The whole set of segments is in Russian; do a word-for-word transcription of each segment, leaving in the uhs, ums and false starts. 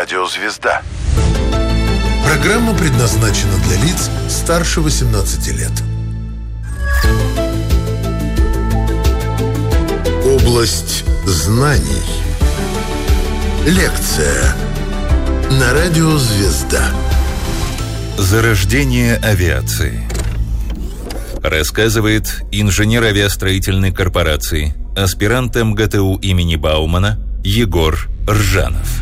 Радио «Звезда». Программа предназначена для лиц старше восемнадцати лет. Область знаний. Лекция на Радио «Звезда». Зарождение авиации. Рассказывает инженер авиастроительной корпорации, аспирант эм гэ тэ у имени Баумана Егор Ржанов.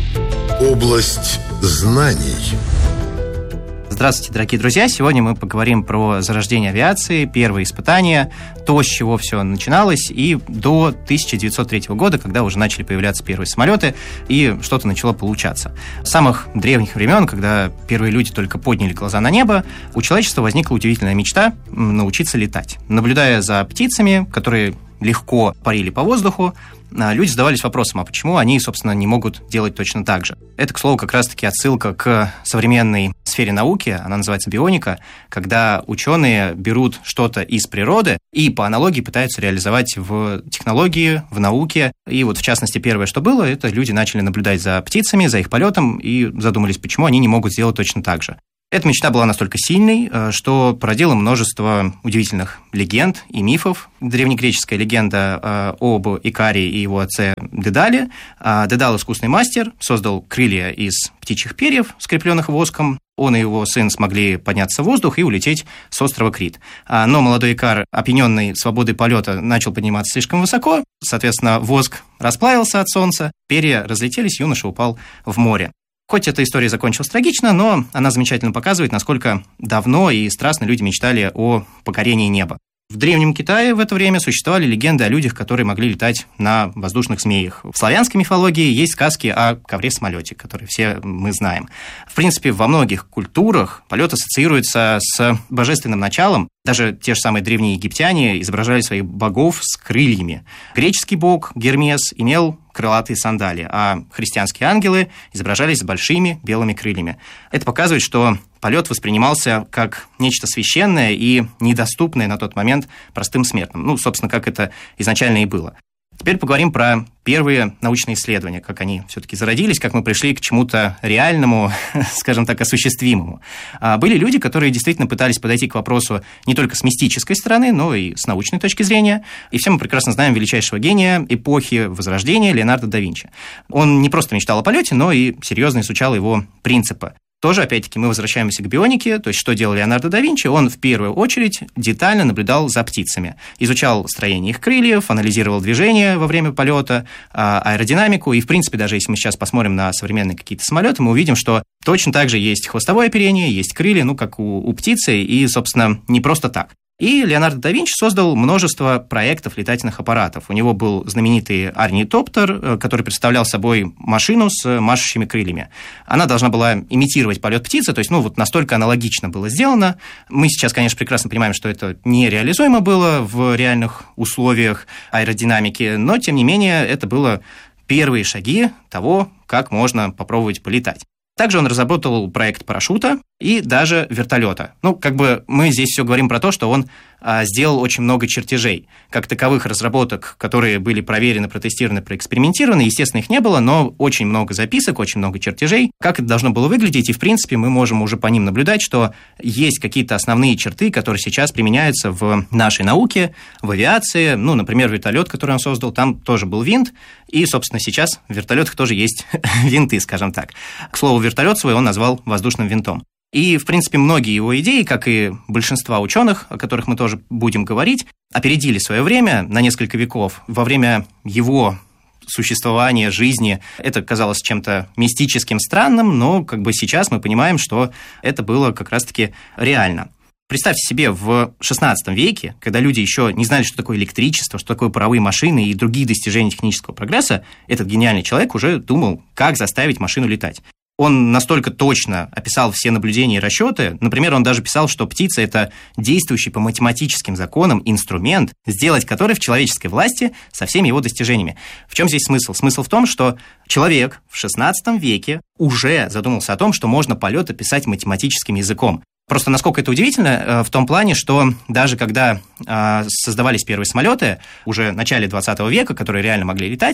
Область знаний. Здравствуйте, дорогие друзья! Сегодня мы поговорим про зарождение авиации, первые испытания, то, с чего все начиналось, и до тысяча девятьсот третьего года, когда уже начали появляться первые самолеты, и что-то начало получаться. С самых древних времен, когда первые люди только подняли глаза на небо, у человечества возникла удивительная мечта научиться летать. Наблюдая за птицами, которые легко парили по воздуху, люди задавались вопросом, а почему они, собственно, не могут делать точно так же. Это, к слову, как раз-таки отсылка к современной сфере науки, она называется бионика, когда ученые берут что-то из природы и по аналогии пытаются реализовать в технологии, в науке. И вот, в частности, первое, что было, это люди начали наблюдать за птицами, за их полетом и задумались, почему они не могут сделать точно так же. Эта мечта была настолько сильной, что породила множество удивительных легенд и мифов. Древнегреческая легенда об Икаре и его отце Дедале. Дедал, искусный мастер, создал крылья из птичьих перьев, скрепленных воском. Он и его сын смогли подняться в воздух и улететь с острова Крит. Но молодой Икар, опьяненный свободой полета, начал подниматься слишком высоко. Соответственно, воск расплавился от солнца, перья разлетелись, юноша упал в море. Хоть эта история закончилась трагично, но она замечательно показывает, насколько давно и страстно люди мечтали о покорении неба. В Древнем Китае в это время существовали легенды о людях, которые могли летать на воздушных змеях. В славянской мифологии есть сказки о ковре-самолете, которые все мы знаем. В принципе, во многих культурах полет ассоциируется с божественным началом. Даже те же самые древние египтяне изображали своих богов с крыльями. Греческий бог Гермес имел крылатые сандали, а христианские ангелы изображались с большими белыми крыльями. Это показывает, что полет воспринимался как нечто священное и недоступное на тот момент простым смертным. Ну, собственно, как это изначально и было. Теперь поговорим про первые научные исследования, как они все-таки зародились, как мы пришли к чему-то реальному, скажем так, осуществимому. Были люди, которые действительно пытались подойти к вопросу не только с мистической стороны, но и с научной точки зрения. И все мы прекрасно знаем величайшего гения эпохи Возрождения Леонардо да Винчи. Он не просто мечтал о полете, но и серьезно изучал его принципы. Тоже, опять-таки, мы возвращаемся к бионике, то есть что делал Леонардо да Винчи? Он в первую очередь детально наблюдал за птицами, изучал строение их крыльев, анализировал движение во время полета, аэродинамику, и, в принципе, даже если мы сейчас посмотрим на современные какие-то самолеты, мы увидим, что точно так же есть хвостовое оперение, есть крылья, ну, как у, у птицы, и, собственно, не просто так. И Леонардо да Винчи создал множество проектов летательных аппаратов. У него был знаменитый орнитоптер, который представлял собой машину с машущими крыльями. Она должна была имитировать полет птицы, то есть, ну, вот настолько аналогично было сделано. Мы сейчас, конечно, прекрасно понимаем, что это нереализуемо было в реальных условиях аэродинамики, но, тем не менее, это было первые шаги того, как можно попробовать полетать. Также он разработал проект парашюта и даже вертолета. Ну, как бы мы здесь все говорим про то, что он а, сделал очень много чертежей. Как таковых разработок, которые были проверены, протестированы, проэкспериментированы, естественно, их не было, но очень много записок, очень много чертежей. Как это должно было выглядеть, и, в принципе, мы можем уже по ним наблюдать, что есть какие-то основные черты, которые сейчас применяются в нашей науке, в авиации. Ну, например, вертолет, который он создал, там тоже был винт, и, собственно, сейчас в вертолетах тоже есть винты, скажем так. К слову, вертолет свой он назвал воздушным винтом. И, в принципе, многие его идеи, как и большинства ученых, о которых мы тоже будем говорить, опередили свое время на несколько веков. Во время его существования, жизни это казалось чем-то мистическим, странным, но как бы сейчас мы понимаем, что это было как раз-таки реально. Представьте себе, в шестнадцатом веке, когда люди еще не знали, что такое электричество, что такое паровые машины и другие достижения технического прогресса, этот гениальный человек уже думал, как заставить машину летать. Он настолько точно описал все наблюдения и расчеты. Например, он даже писал, что птица – это действующий по математическим законам инструмент, сделать который в человеческой власти со всеми его достижениями. В чем здесь смысл? Смысл в том, что человек в шестнадцатом веке уже задумался о том, что можно полет описать математическим языком. Просто насколько это удивительно в том плане, что даже когда создавались первые самолеты, уже в начале двадцатого века, которые реально могли летать,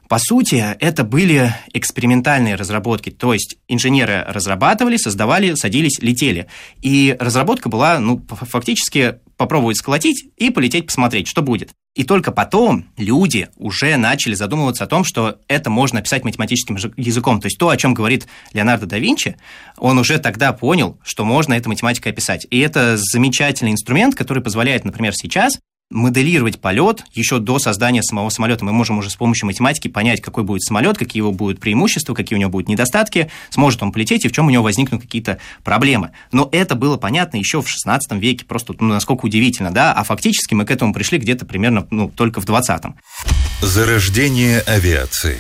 По сути, это были экспериментальные разработки, то есть инженеры разрабатывали, создавали, садились, летели. И разработка была, ну, фактически попробовать сколотить и полететь посмотреть, что будет. И только потом люди уже начали задумываться о том, что это можно описать математическим языком. То есть то, о чем говорит Леонардо да Винчи, он уже тогда понял, что можно это математикой описать. И это замечательный инструмент, который позволяет, например, сейчас моделировать полет еще до создания самого самолета. Мы можем уже с помощью математики понять, какой будет самолет, какие его будут преимущества, какие у него будут недостатки, сможет он полететь и в чем у него возникнут какие-то проблемы. Но это было понятно еще в шестнадцатом веке, просто ну, насколько удивительно, да, а фактически мы к этому пришли где-то примерно ну, только в двадцатом. Зарождение авиации.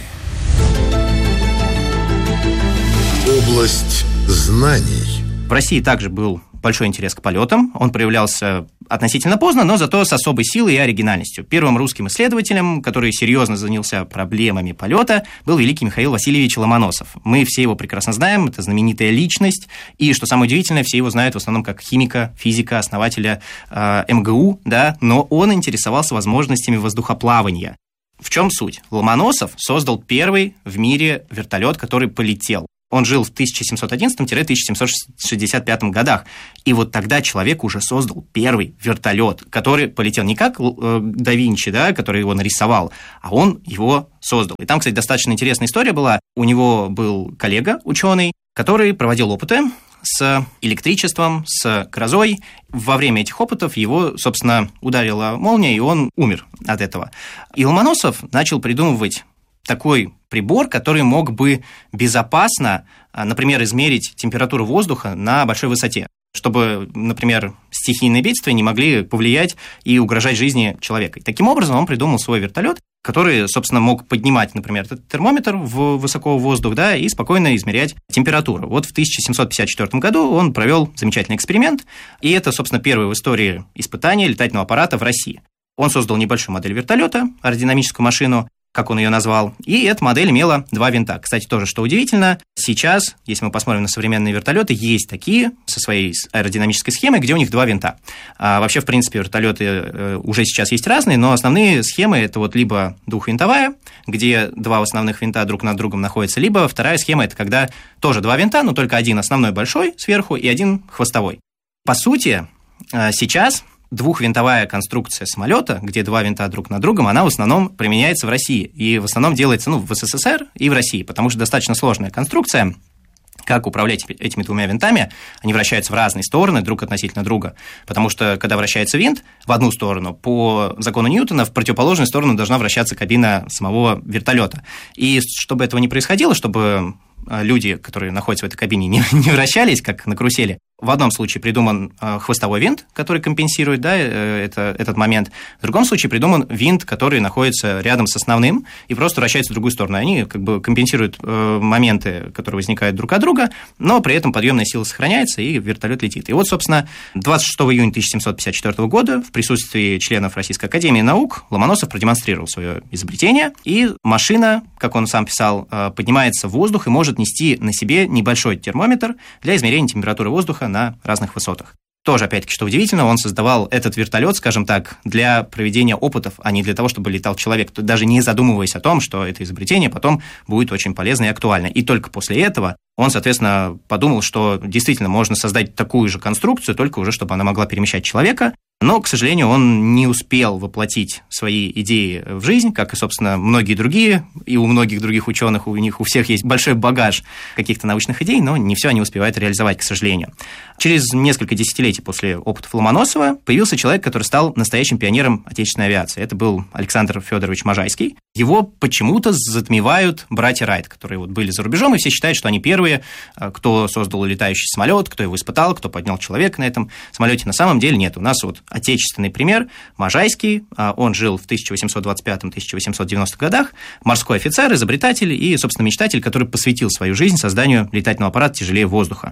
Область знаний. В России также был большой интерес к полетам. Он проявлялся относительно поздно, но зато с особой силой и оригинальностью. Первым русским исследователем, который серьезно занялся проблемами полета, был великий Михаил Васильевич Ломоносов. Мы все его прекрасно знаем, это знаменитая личность, и, что самое удивительное, все его знают в основном как химика, физика, основателя э, эм гэ у, да, но он интересовался возможностями воздухоплавания. В чем суть? Ломоносов создал первый в мире вертолет, который полетел. Он жил в тысяча семьсот одиннадцатом — тысяча семьсот шестьдесят пятом годах. И вот тогда человек уже создал первый вертолет, который полетел не как э, да Винчи, да, который его нарисовал, а он его создал. И там, кстати, достаточно интересная история была. У него был коллега, ученый, который проводил опыты с электричеством, с грозой. Во время этих опытов его, собственно, ударила молния, и он умер от этого. И Ломоносов начал придумывать такой прибор, который мог бы безопасно, например, измерить температуру воздуха на большой высоте, чтобы, например, стихийные бедствия не могли повлиять и угрожать жизни человека. И таким образом он придумал свой вертолет, который, собственно, мог поднимать, например, этот термометр в высоко в воздух, да, и спокойно измерять температуру. Вот в тысяча семьсот пятьдесят четвёртом году он провел замечательный эксперимент, и это, собственно, первое в истории испытание летательного аппарата в России. Он создал небольшую модель вертолета, аэродинамическую машину, как он ее назвал, и эта модель имела два винта. Кстати, тоже, что удивительно, сейчас, если мы посмотрим на современные вертолеты, есть такие со своей аэродинамической схемой, где у них два винта. А вообще, в принципе, вертолеты уже сейчас есть разные, но основные схемы – это вот либо двухвинтовая, где два основных винта друг над другом находятся, либо вторая схема – это когда тоже два винта, но только один основной большой сверху и один хвостовой. По сути, сейчас двухвинтовая конструкция самолета, где два винта друг над другом, она в основном применяется в России. И в основном делается ну, в эс эс эс эр и в России, потому что достаточно сложная конструкция. Как управлять этими двумя винтами? Они вращаются в разные стороны друг относительно друга, потому что, когда вращается винт в одну сторону, по закону Ньютона в противоположную сторону должна вращаться кабина самого вертолета. И чтобы этого не происходило, чтобы люди, которые находятся в этой кабине, не, не вращались, как на карусели, в одном случае придуман хвостовой винт, который компенсирует да, это, этот момент. В другом случае придуман винт, который находится рядом с основным и просто вращается в другую сторону. Они как бы компенсируют моменты, которые возникают друг от друга, но при этом подъемная сила сохраняется, и вертолет летит. И вот, собственно, двадцать шестого июня тысяча семьсот пятьдесят четвёртого года в присутствии членов Российской академии наук Ломоносов продемонстрировал свое изобретение, и машина, как он сам писал, поднимается в воздух и может нести на себе небольшой термометр для измерения температуры воздуха на разных высотах. Тоже, опять-таки, что удивительно, он создавал этот вертолет, скажем так, для проведения опытов, а не для того, чтобы летал человек, даже не задумываясь о том, что это изобретение потом будет очень полезно и актуально. И только после этого он, соответственно, подумал, что действительно можно создать такую же конструкцию, только уже чтобы она могла перемещать человека. Но, к сожалению, он не успел воплотить свои идеи в жизнь, как и, собственно, многие другие, и у многих других ученых, у них у всех есть большой багаж каких-то научных идей, но не все они успевают реализовать, к сожалению. Через несколько десятилетий после опытов Ломоносова появился человек, который стал настоящим пионером отечественной авиации. Это был Александр Федорович Можайский. Его почему-то затмевают братья Райт, которые вот были за рубежом, и все считают, что они первые, кто создал летающий самолет, кто его испытал, кто поднял человека на этом самолете. На самом деле нет. У нас вот отечественный пример Можайский. Он жил в тысяча восемьсот двадцать пятом — тысяча восемьсот девяностых годах. Морской офицер, изобретатель и, собственно, мечтатель, который посвятил свою жизнь созданию летательного аппарата тяжелее воздуха.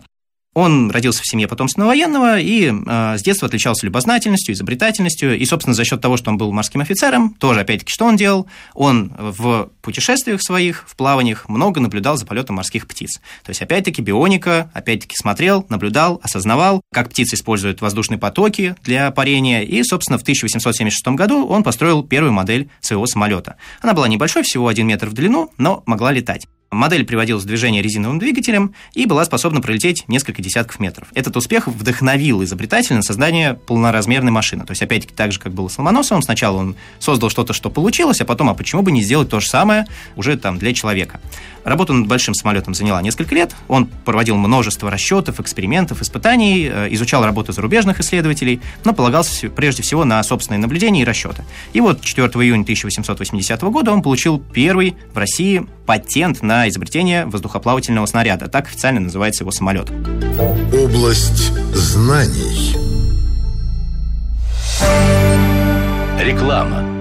Он родился в семье потомственного военного и э, с детства отличался любознательностью, изобретательностью. И, собственно, за счет того, что он был морским офицером, тоже, опять-таки, что он делал? Он в путешествиях своих, в плаваниях много наблюдал за полетом морских птиц. То есть, опять-таки, бионика, опять-таки, смотрел, наблюдал, осознавал, как птицы используют воздушные потоки для парения. И, собственно, в тысяча восемьсот семьдесят шестом году он построил первую модель своего самолета. Она была небольшой, всего один метр в длину, но могла летать. Модель приводилась в движение резиновым двигателем и была способна пролететь несколько десятков метров. Этот успех вдохновил изобретателя на создание полноразмерной машины. То есть, опять-таки, так же, как было с Ломоносовым, сначала он создал что-то, что получилось, а потом, а почему бы не сделать то же самое уже там для человека. Работа над большим самолетом заняла несколько лет. Он проводил множество расчетов, экспериментов, испытаний, изучал работу зарубежных исследователей, но полагался прежде всего на собственные наблюдения и расчеты. И вот четвёртого июня тысяча восемьсот восьмидесятого года он получил первый в России патент на изобретение воздухоплавательного снаряда. Так официально называется его самолет. Область знаний. Реклама.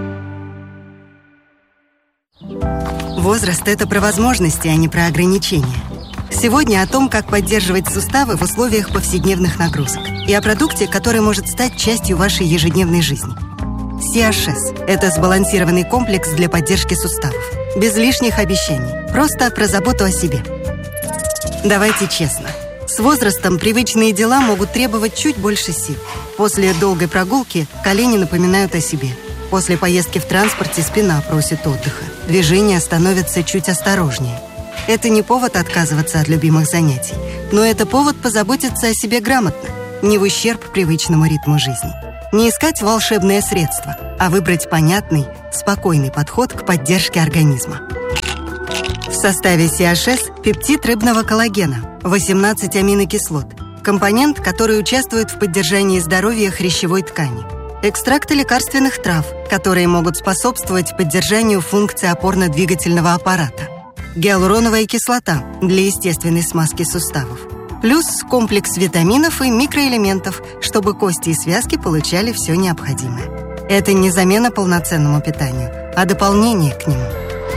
Возраст – это про возможности, а не про ограничения. Сегодня о том, как поддерживать суставы в условиях повседневных нагрузок. И о продукте, который может стать частью вашей ежедневной жизни. си эйч эс – это сбалансированный комплекс для поддержки суставов. Без лишних обещаний. Просто про заботу о себе. Давайте честно. С возрастом привычные дела могут требовать чуть больше сил. После долгой прогулки колени напоминают о себе. После поездки в транспорте спина просит отдыха. Движения становятся чуть осторожнее. Это не повод отказываться от любимых занятий, но это повод позаботиться о себе грамотно, не в ущерб привычному ритму жизни. Не искать волшебное средство, а выбрать понятный, спокойный подход к поддержке организма. В составе си эйч эс пептид рыбного коллагена, восемнадцать аминокислот, компонент, который участвует в поддержании здоровья хрящевой ткани. Экстракты лекарственных трав, которые могут способствовать поддержанию функции опорно-двигательного аппарата. Гиалуроновая кислота для естественной смазки суставов. Плюс комплекс витаминов и микроэлементов, чтобы кости и связки получали все необходимое. Это не замена полноценному питанию, а дополнение к нему.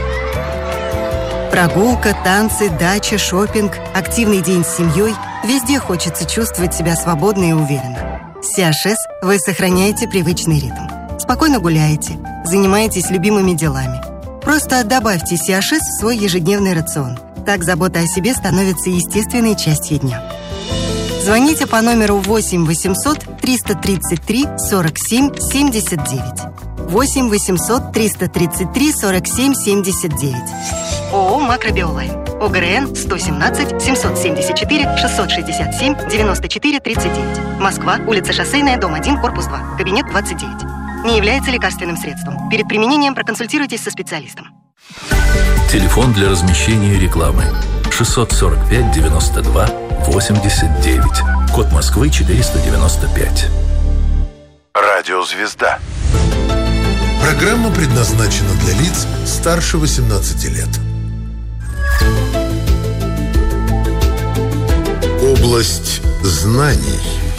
Прогулка, танцы, дача, шопинг, активный день с семьей – везде хочется чувствовать себя свободно и уверенно. С си эйч эс вы сохраняете привычный ритм. Спокойно гуляете, занимаетесь любимыми делами. Просто добавьте си эйч эс в свой ежедневный рацион. Так забота о себе становится естественной частью дня. Звоните по номеру восемь восемьсот триста тридцать три сорок семь семьдесят девять. восемь восемьсот триста тридцать три сорок семь семьдесят девять. ООО «Макробиолайн». ОГРН сто семнадцать семьсот семьдесят четыре шестьсот шестьдесят семь девяносто четыре тридцать девять. Москва, улица Шоссейная, дом один, корпус два, кабинет двадцать девять. Не является лекарственным средством. Перед применением проконсультируйтесь со специалистом. Телефон для размещения рекламы шестьсот сорок пять девяносто два восемьдесят девять. Код Москвы четыреста девяносто пять. Радиозвезда. Программа предназначена для лиц старше восемнадцати лет. Область знаний.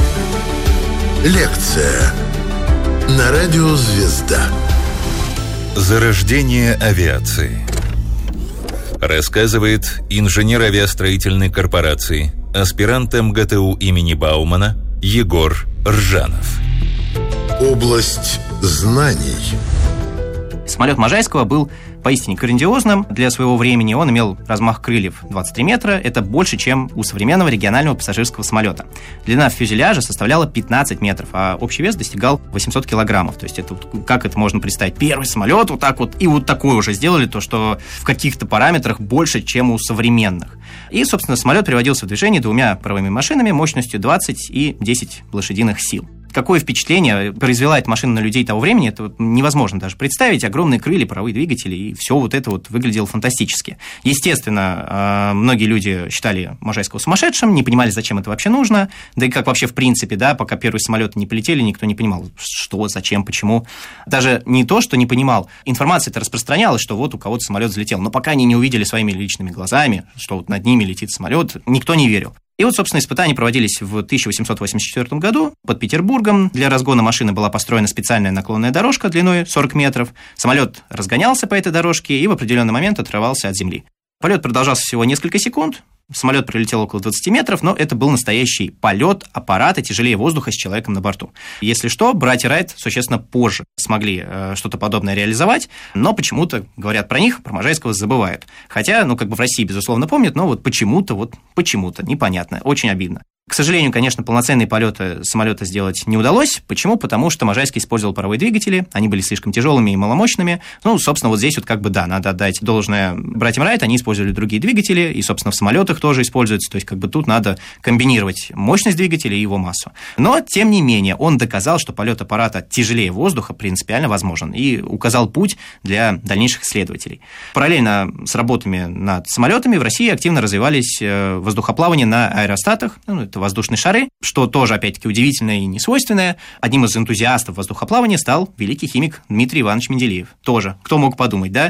Лекция на радио «Звезда». Зарождение авиации. Рассказывает инженер авиастроительной корпорации, аспирант эм гэ тэ у имени Баумана Егор Ржанов. Область знаний. Самолет Можайского был поистине грандиозным для своего времени. Он имел размах крыльев двадцать три метра. Это больше, чем у современного регионального пассажирского самолета. Длина фюзеляжа составляла пятнадцать метров, а общий вес достигал восемьсот килограммов. То есть это, как это можно представить? Первый самолет вот так вот, и вот такой уже сделали, то, что в каких-то параметрах больше, чем у современных. И, собственно, самолет приводился в движение двумя паровыми машинами мощностью двадцать и десять лошадиных сил. Какое впечатление произвела эта машина на людей того времени, это вот невозможно даже представить. Огромные крылья, паровые двигатели, и все вот это вот выглядело фантастически. Естественно, многие люди считали Можайского сумасшедшим, не понимали, зачем это вообще нужно, да и как вообще в принципе, да, пока первые самолеты не полетели, никто не понимал, что, зачем, почему. Даже не то, что не понимал, информация-то распространялась, что вот у кого-то самолет взлетел, но пока они не увидели своими личными глазами, что вот над ними летит самолет, никто не верил. И вот, собственно, испытания проводились в тысяча восемьсот восемьдесят четвёртом году под Петербургом. Для разгона машины была построена специальная наклонная дорожка длиной сорок метров. Самолет разгонялся по этой дорожке и в определенный момент отрывался от земли. Полет продолжался всего несколько секунд, Самолет пролетел около двадцать метров, но это был настоящий полет аппарата тяжелее воздуха с человеком на борту. Если что, братья Райт существенно позже смогли э, что-то подобное реализовать, но почему-то, говорят про них, про Можайского забывают. Хотя, ну, как бы в России, безусловно, помнят, но вот почему-то, вот почему-то, непонятно, очень обидно. К сожалению, конечно, полноценные полеты самолета сделать не удалось. Почему? Потому что Можайский использовал паровые двигатели, они были слишком тяжелыми и маломощными. Ну, собственно, вот здесь вот как бы, да, надо отдать должное братьям Райт, они использовали другие двигатели, и, собственно, в самолетах тоже используются, то есть как бы тут надо комбинировать мощность двигателя и его массу. Но, тем не менее, он доказал, что полет аппарата тяжелее воздуха принципиально возможен, и указал путь для дальнейших исследователей. Параллельно с работами над самолетами в России активно развивались воздухоплавание на аэростатах, ну, воздушные шары, что тоже, опять-таки, удивительное и несвойственное. Одним из энтузиастов воздухоплавания стал великий химик Дмитрий Иванович Менделеев. Тоже, кто мог подумать, да?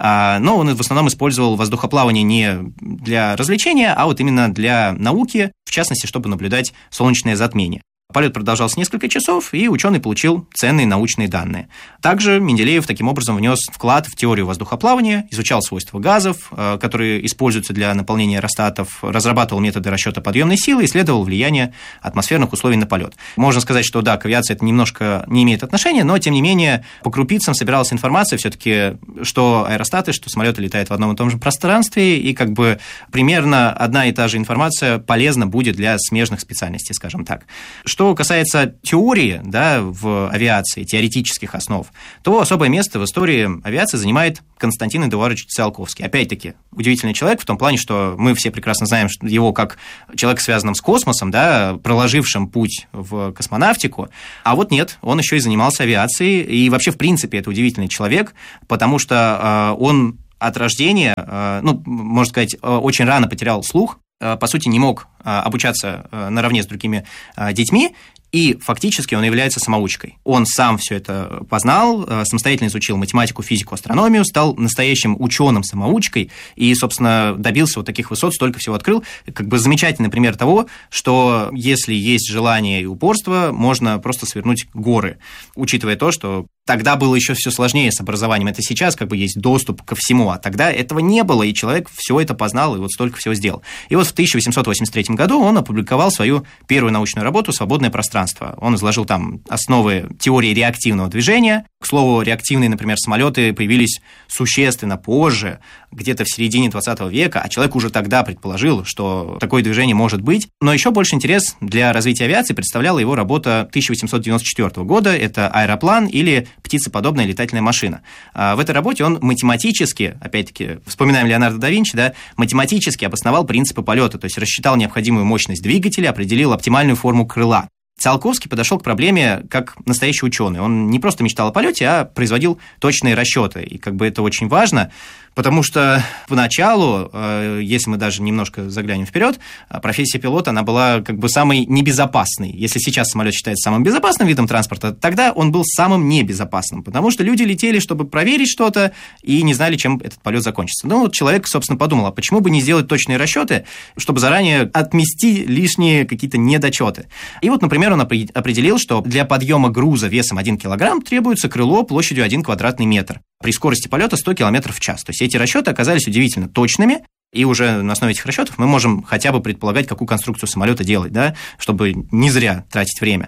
Но он в основном использовал воздухоплавание не для развлечения, а вот именно для науки, в частности, чтобы наблюдать солнечное затмение. Полет продолжался несколько часов, и ученый получил ценные научные данные. Также Менделеев таким образом внес вклад в теорию воздухоплавания, изучал свойства газов, которые используются для наполнения аэростатов, разрабатывал методы расчета подъемной силы, исследовал влияние атмосферных условий на полет. Можно сказать, что да, к авиации это немножко не имеет отношения, но тем не менее по крупицам собиралась информация все-таки, что аэростаты, что самолеты летают в одном и том же пространстве, и как бы примерно одна и та же информация полезна будет для смежных специальностей, скажем так. Что касается теории, да, в авиации, теоретических основ, то особое место в истории авиации занимает Константин Эдуардович Циолковский. Опять-таки, удивительный человек в том плане, что мы все прекрасно знаем его как человек, связанным с космосом, да, проложившим путь в космонавтику, а вот нет, он еще и занимался авиацией, и вообще, в принципе, это удивительный человек, потому что э, он от рождения, э, ну, можно сказать, э, очень рано потерял слух, по сути, не мог обучаться наравне с другими детьми, и фактически он является самоучкой. Он сам все это познал, самостоятельно изучил математику, физику, астрономию, стал настоящим ученым-самоучкой и, собственно, добился вот таких высот, столько всего открыл. Как бы замечательный пример того, что если есть желание и упорство, можно просто свернуть горы, учитывая то, что тогда было еще все сложнее с образованием. Это сейчас как бы есть доступ ко всему, а тогда этого не было, и человек все это познал и вот столько всего сделал. И вот в тысяча восемьсот восемьдесят третьем году он опубликовал свою первую научную работу «Свободное пространство». Он изложил там основы теории реактивного движения. К слову, реактивные, например, самолеты появились существенно позже, где-то в середине двадцатого века, а человек уже тогда предположил, что такое движение может быть. Но еще больше интерес для развития авиации представляла его работа тысяча восемьсот девяносто четвёртого года. Это «Аэроплан» или «Птицеподобная летательная машина». В этой работе он математически, опять-таки, вспоминаем Леонардо да Винчи, да, математически обосновал принципы полета, то есть рассчитал необходимую мощность двигателя, определил оптимальную форму крыла. Циолковский подошел к проблеме как настоящий ученый. Он не просто мечтал о полете, а производил точные расчеты. И как бы это очень важно, потому что поначалу, если мы даже немножко заглянем вперед, профессия пилота, она была как бы самой небезопасной. Если сейчас самолет считается самым безопасным видом транспорта, тогда он был самым небезопасным, потому что люди летели, чтобы проверить что-то, и не знали, чем этот полет закончится. Ну, вот человек, собственно, подумал, а почему бы не сделать точные расчеты, чтобы заранее отмести лишние какие-то недочеты. И вот, например, он определил, что для подъема груза весом один килограмм требуется крыло площадью один квадратный метр при скорости полета сто километров в час. То есть эти расчеты оказались удивительно точными, и уже на основе этих расчетов мы можем хотя бы предполагать, какую конструкцию самолета делать, да, чтобы не зря тратить время.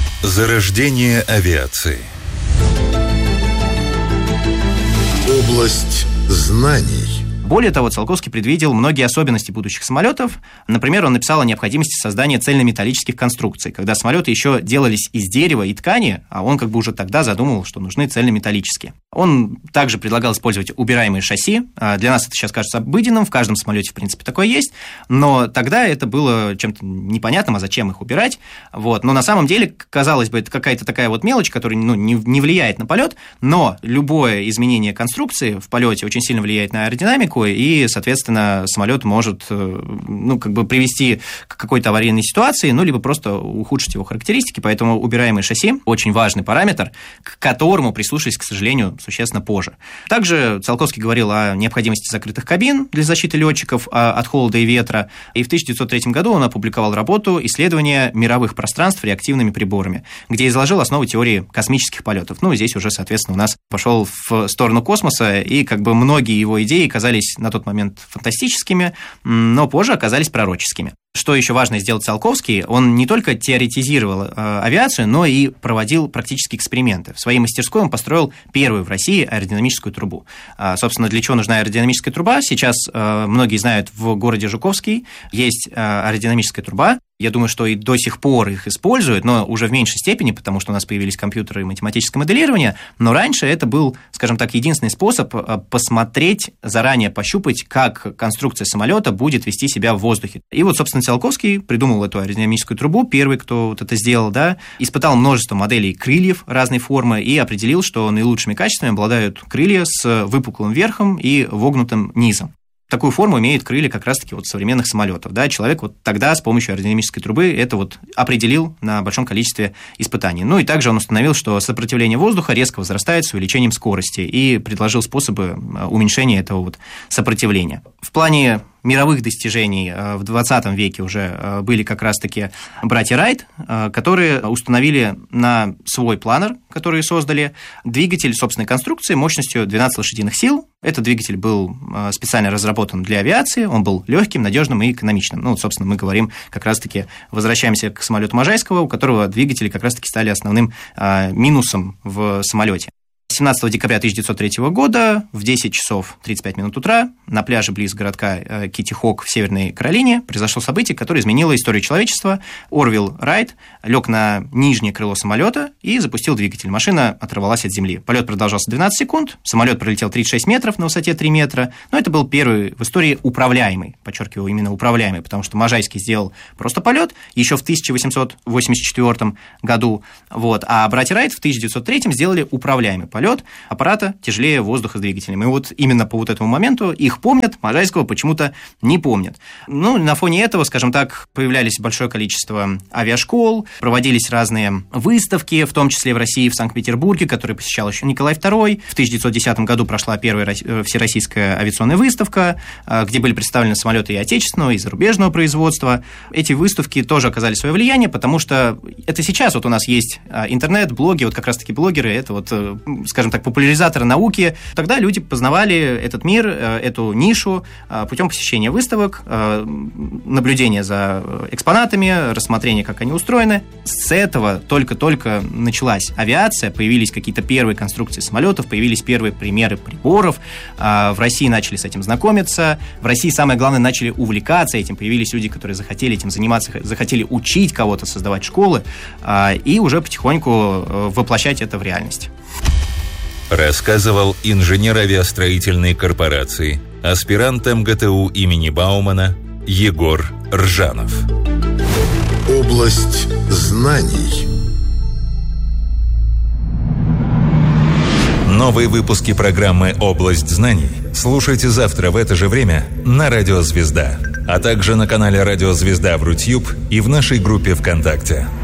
Зарождение авиации. Область знаний. Более того, Циолковский предвидел многие особенности будущих самолетов. Например, он написал о необходимости создания цельнометаллических конструкций, когда самолеты еще делались из дерева и ткани, а он как бы уже тогда задумывал, что нужны цельнометаллические. Он также предлагал использовать убираемые шасси. Для нас это сейчас кажется обыденным, в каждом самолете, в принципе, такое есть, но тогда это было чем-то непонятным, а зачем их убирать. Вот. Но на самом деле, казалось бы, это какая-то такая вот мелочь, которая, ну, не, не влияет на полет, но любое изменение конструкции в полете очень сильно влияет на аэродинамику, и, соответственно, самолет может, ну, как бы привести к какой-то аварийной ситуации, ну, либо просто ухудшить его характеристики, поэтому убираемые шасси – очень важный параметр, к которому прислушались, к сожалению, существенно позже. Также Циолковский говорил о необходимости закрытых кабин для защиты летчиков от холода и ветра, и в тысяча девятьсот третьем году он опубликовал работу «Исследование мировых пространств реактивными приборами», где изложил основы теории космических полетов. Ну, здесь уже, соответственно, у нас пошел в сторону космоса, и как бы многие его идеи казались казались на тот момент фантастическими, но позже оказались пророческими. Что еще важно сделал Циолковский, он не только теоретизировал э, авиацию, но и проводил практические эксперименты. В своей мастерской он построил первую в России аэродинамическую трубу. А, собственно, для чего нужна аэродинамическая труба? Сейчас э, многие знают, в городе Жуковский есть э, аэродинамическая труба. Я думаю, что и до сих пор их используют, но уже в меньшей степени, потому что у нас появились компьютеры и математическое моделирование, но раньше это был, скажем так, единственный способ посмотреть, заранее пощупать, как конструкция самолета будет вести себя в воздухе. И вот, собственно, Циолковский придумал эту аэродинамическую трубу, первый, кто вот это сделал, да, испытал множество моделей крыльев разной формы и определил, что наилучшими качествами обладают крылья с выпуклым верхом и вогнутым низом. Такую форму имеют крылья как раз-таки вот современных самолетов. Да? Человек вот тогда с помощью аэродинамической трубы это вот определил на большом количестве испытаний. Ну и также он установил, что сопротивление воздуха резко возрастает с увеличением скорости и предложил способы уменьшения этого вот сопротивления. В плане мировых достижений в двадцатом веке уже были как раз-таки братья Райт, которые установили на свой планер, который создали, двигатель собственной конструкции мощностью двенадцать лошадиных сил. Этот двигатель был специально разработан для авиации, он был легким, надежным и экономичным. Ну, вот, собственно, мы говорим как раз-таки, возвращаемся к самолету Можайского, у которого двигатели как раз-таки стали основным минусом в самолете. семнадцатого декабря тысяча девятьсот третьего года в десять часов тридцать пять минут утра на пляже близ городка Китти-Хок в Северной Каролине произошло событие, которое изменило историю человечества. Орвилл Райт лег на нижнее крыло самолета и запустил двигатель. Машина оторвалась от земли. Полет продолжался двенадцать секунд, самолет пролетел тридцать шесть метров на высоте три метра, но это был первый в истории управляемый, подчеркиваю, именно управляемый, потому что Можайский сделал просто полет еще в тысяча восемьсот восемьдесят четвёртом году, вот, а братья Райт в тысяча девятьсот третьем сделали управляемый полет. Полет аппарата тяжелее воздуха с двигателем. И вот именно по вот этому моменту их помнят, Можайского почему-то не помнят. Ну, на фоне этого, скажем так, появлялись большое количество авиашкол, проводились разные выставки, в том числе в России, в Санкт-Петербурге, которые посещал еще Николай второй. В тысяча девятьсот десятом году прошла первая всероссийская авиационная выставка, где были представлены самолеты и отечественного, и зарубежного производства. Эти выставки тоже оказали свое влияние, потому что это сейчас вот у нас есть интернет, блоги, вот как раз-таки блогеры, это вот, скажем так, популяризаторы науки. Тогда люди познавали этот мир, эту нишу путем посещения выставок, наблюдения за экспонатами, рассмотрения, как они устроены. С этого только-только началась авиация, появились какие-то первые конструкции самолетов, появились первые примеры приборов. В России начали с этим знакомиться. В России, самое главное, начали увлекаться этим. Появились люди, которые захотели этим заниматься, захотели учить кого-то, создавать школы и уже потихоньку воплощать это в реальность. Рассказывал инженер авиастроительной корпорации, аспирант эм гэ тэ у имени Баумана Егор Ржанов. Область знаний. Новые выпуски программы «Область знаний» слушайте завтра в это же время на Радио Звезда, а также на канале Радио Звезда в Рутьюб и в нашей группе ВКонтакте.